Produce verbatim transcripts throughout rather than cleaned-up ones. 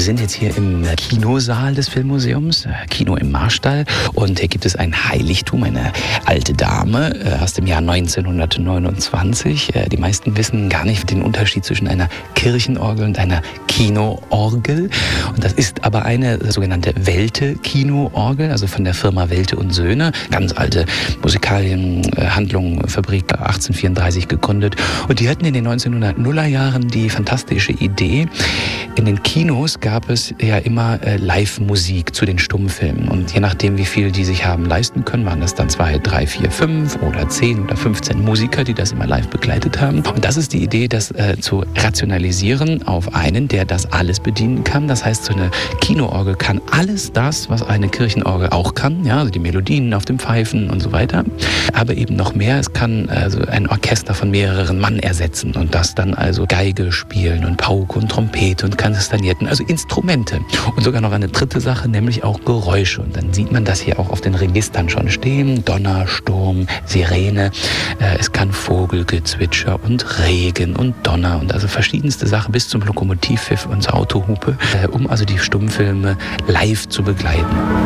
Wir sind jetzt hier im Kinosaal des Filmmuseums, Kino im Marstall. Und hier gibt es ein Heiligtum, eine alte Dame aus dem Jahr neunzehnhundertneunundzwanzig. Die meisten wissen gar nicht den Unterschied zwischen einer Kirchenorgel und einer Kinoorgel. Und das ist aber eine sogenannte Welte-Kinoorgel, also von der Firma Welte und Söhne. Ganz alte Musikalienhandlung, Fabrik achtzehnhundertvierunddreißig gegründet. Und die hatten in den neunzehnhundertnuller Jahren die fantastische Idee, in den Kinos gab es ja immer äh, Live-Musik zu den Stummfilmen. Und je nachdem, wie viel die sich haben leisten können, waren das dann zwei, drei, vier, fünf oder zehn oder fünfzehn Musiker, die das immer live begleitet haben. Und das ist die Idee, das äh, zu rationalisieren auf einen, der das alles bedienen kann. Das heißt, so eine Kinoorgel kann alles das, was eine Kirchenorgel auch kann. Ja, also die Melodien auf dem Pfeifen und so weiter. Aber eben noch mehr, es kann also ein Orchester von mehreren Mann ersetzen und das dann also Geige spielen und Pauke und Trompete und Kastagnetten, also Instrumente. Und sogar noch eine dritte Sache, nämlich auch Geräusche. Und dann sieht man das hier auch auf den Registern schon stehen. Donner, Sturm, Sirene. Äh, es kann Vogelgezwitscher und Regen und Donner und also verschiedenste Sachen bis zum Lokomotivpfiff und zur Autohupe, äh, um also die Stummfilme live zu begleiten.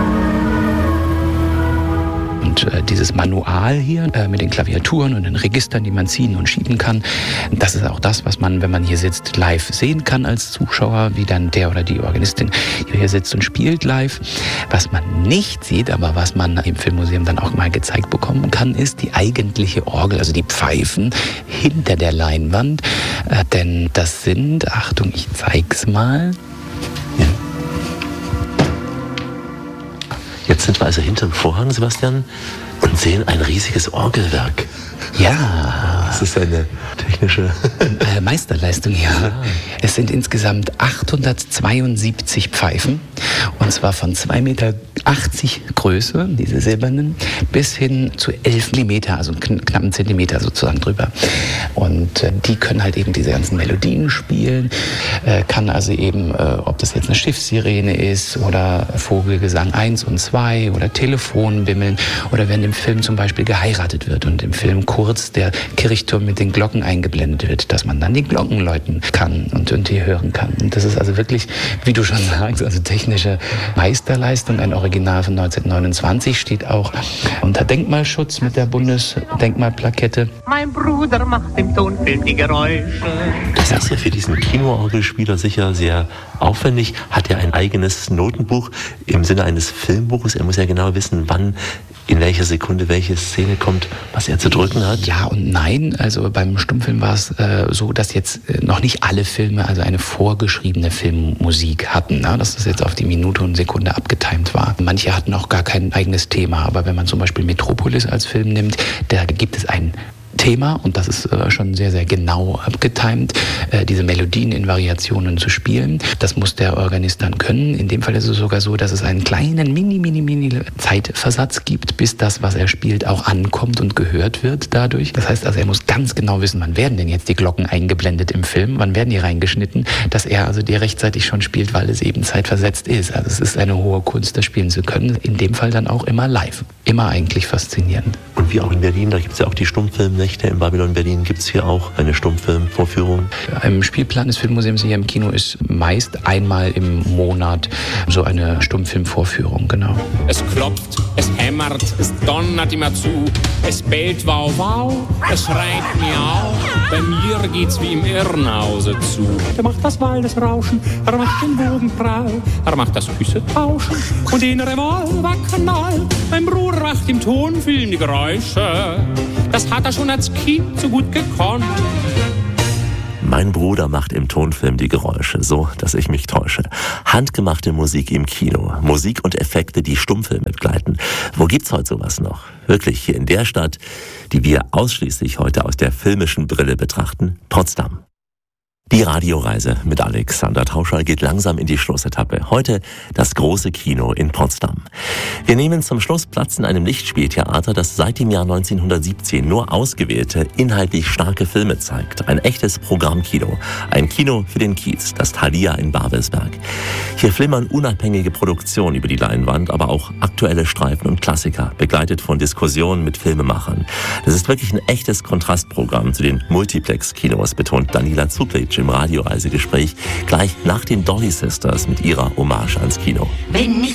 Und äh, dieses Manual hier äh, mit den Klaviaturen und den Registern, die man ziehen und schieben kann, das ist auch das, was man, wenn man hier sitzt, live sehen kann als Zuschauer, wie dann der oder die Organistin hier sitzt und spielt live. Was man nicht sieht, aber was man im Filmmuseum dann auch mal gezeigt bekommen kann, ist die eigentliche Orgel, also die Pfeifen hinter der Leinwand. Äh, denn das sind, Achtung, ich zeig's mal. Ja. Jetzt sind wir also hinterm Vorhang, Sebastian, und sehen ein riesiges Orgelwerk. Ja. Das ist eine technische äh, Meisterleistung, ja. ja. Es sind insgesamt achthundertzweiundsiebzig Pfeifen. Und zwar von zwei Meter achtzig Größe, diese silbernen, bis hin zu elf Millimeter, also kn- knapp einen Zentimeter sozusagen drüber. Und äh, die können halt eben diese ganzen Melodien spielen. Äh, kann also eben, äh, ob das jetzt eine Schiffssirene ist oder Vogelgesang eins und zwei oder Telefonbimmeln oder wenn im Film zum Beispiel geheiratet wird und im Film kurz der Kirchturm mit den Glocken eingeblendet wird, dass man dann die Glocken läuten kann und, und die hören kann. Und das ist also wirklich, wie du schon sagst, also technische Meisterleistung. Ein Original von neunzehnhundertneunundzwanzig steht auch unter Denkmalschutz mit der Bundesdenkmalplakette. Mein Bruder macht im Tonfilm die Geräusche. Das ist ja für diesen Kinoorgelspieler sicher sehr aufwendig. Hat er ein eigenes Notenbuch im Sinne eines Filmbuches? Er muss ja genau wissen, wann, in welcher Sekunde welche Szene kommt, was er zu drücken hat. Ja und nein. Also beim Stummfilm war es äh, so, dass jetzt äh, noch nicht alle Filme also eine vorgeschriebene Filmmusik hatten, ne? Dass das jetzt auf die Minute und Sekunde abgetimt war. Manche hatten auch gar kein eigenes Thema. Aber wenn man zum Beispiel Metropolis als Film nimmt, da gibt es ein Thema und das ist äh, schon sehr, sehr genau abgetimt, äh, diese Melodien in Variationen zu spielen. Das muss der Organist dann können. In dem Fall ist es sogar so, dass es einen kleinen mini, mini, mini Zeitversatz gibt, bis das, was er spielt, auch ankommt und gehört wird dadurch. Das heißt also, er muss ganz genau wissen, wann werden denn jetzt die Glocken eingeblendet im Film, wann werden die reingeschnitten, dass er also die rechtzeitig schon spielt, weil es eben zeitversetzt ist. Also es ist eine hohe Kunst, das spielen zu können. In dem Fall dann auch immer live. Immer eigentlich faszinierend. Und wie auch in Berlin, da gibt es ja auch die Stummfilmnächte. Im Babylon Berlin gibt es hier auch eine Stummfilmvorführung. Im Spielplan des Filmmuseums hier im Kino ist meist einmal im Monat so eine Stummfilmvorführung, genau. Es klopft, es hämmert, es donnert immer zu, es bellt wow wow, es schreit miau. Bei mir geht's wie im Irrenhause zu. Er macht das Waldesrauschen, er macht den Bogenprall, er macht das Küsse tauschen und den Revolverknall. Mein Bruder macht im Tonfilm die Geräusche. Das hat er schon als Kind so gut gekonnt. Mein Bruder macht im Tonfilm die Geräusche, so dass ich mich täusche. Handgemachte Musik im Kino, Musik und Effekte, die Stummfilme begleiten. Wo gibt's heute sowas noch? Wirklich hier in der Stadt, die wir ausschließlich heute aus der filmischen Brille betrachten, Potsdam. Die Radioreise mit Alexander Tauscher geht langsam in die Schlussetappe. Heute das große Kino in Potsdam. Wir nehmen zum Schluss Platz in einem Lichtspieltheater, das seit dem Jahr neunzehnhundertsiebzehn nur ausgewählte, inhaltlich starke Filme zeigt. Ein echtes Programmkino. Ein Kino für den Kiez, das Thalia in Babelsberg. Hier flimmern unabhängige Produktionen über die Leinwand, aber auch aktuelle Streifen und Klassiker, begleitet von Diskussionen mit Filmemachern. Das ist wirklich ein echtes Kontrastprogramm zu den Multiplex-Kinos, betont Daniela Zuklitsch Baywatch im Radioreisegespräch, gleich nach den Dolly Sisters mit ihrer Hommage ans Kino. Wenn nicht